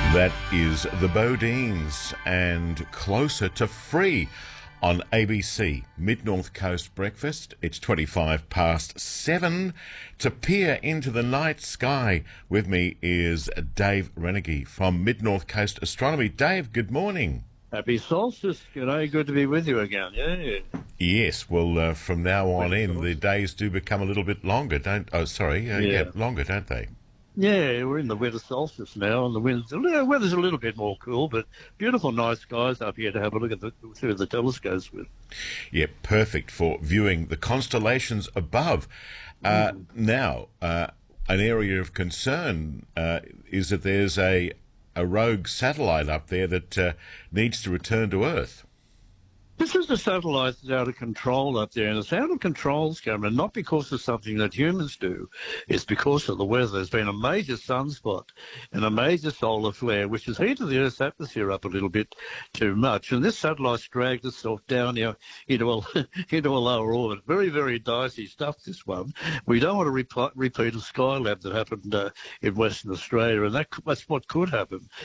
That is the Bodines and Closer to Free on ABC Mid-North Coast Breakfast. It's 25 past 7. To peer into the night sky with me is Dave Renegade from Mid-North Coast Astronomy. Dave, good morning. Happy solstice. G'day, good to be with you again. Yeah. Yes, well, from now on in, the days do become a little bit longer, longer, don't they? Yeah, we're in the winter solstice now, and the weather's a little bit more cool, but beautiful night skies up here to have a look at through the telescopes with. Yeah, perfect for viewing the constellations above. Now, an area of concern is that there's a rogue satellite up there that needs to return to Earth. This is the satellite that's out of control up there, and it's out of control, Cameron, not because of something that humans do. It's because of the weather. There's been a major sunspot and a major solar flare, which has heated the Earth's atmosphere up a little bit too much. And this satellite's dragged itself down here into a lower orbit. Very, very dicey stuff, this one. We don't want to repeat a Skylab that happened in Western Australia, and that's what could happen.